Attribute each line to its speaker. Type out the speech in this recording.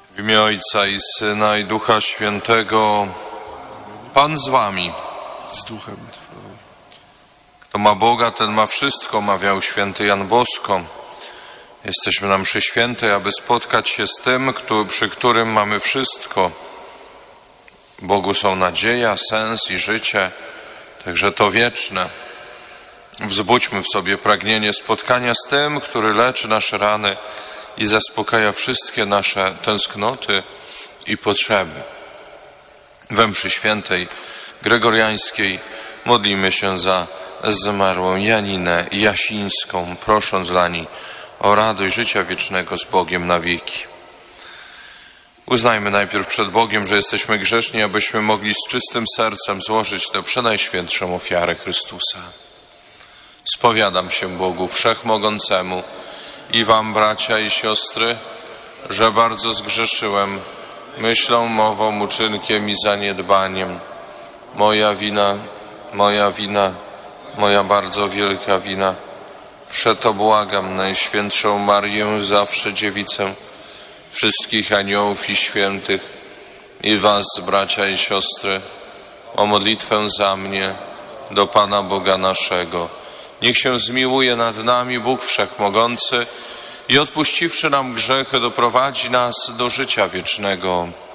Speaker 1: W imię Ojca i Syna i Ducha Świętego. Pan z wami.
Speaker 2: Z duchem Twoim.
Speaker 1: Kto ma Boga, ten ma wszystko, mawiał święty Jan Bosko. Jesteśmy na mszy świętej, aby spotkać się z tym, przy którym mamy wszystko. Bogu są nadzieja, sens i życie, także to wieczne. Wzbudźmy w sobie pragnienie spotkania z tym, który leczy nasze rany i zaspokaja wszystkie nasze tęsknoty i potrzeby. We mszy świętej gregoriańskiej modlimy się za zmarłą Janinę Jasińską, prosząc dla niej o radość życia wiecznego z Bogiem na wieki. Uznajmy najpierw przed Bogiem, że jesteśmy grzeszni, abyśmy mogli z czystym sercem złożyć tę przenajświętszą ofiarę Chrystusa. Spowiadam się Bogu Wszechmogącemu i wam, bracia i siostry, że bardzo zgrzeszyłem myślą, mową, uczynkiem i zaniedbaniem. Moja wina, moja bardzo wielka wina. Przeto błagam Najświętszą Marię, zawsze Dziewicę, wszystkich aniołów i świętych i was, bracia i siostry, o modlitwę za mnie do Pana Boga naszego. Niech się zmiłuje nad nami Bóg Wszechmogący i odpuściwszy nam grzechy, doprowadzi nas do życia wiecznego.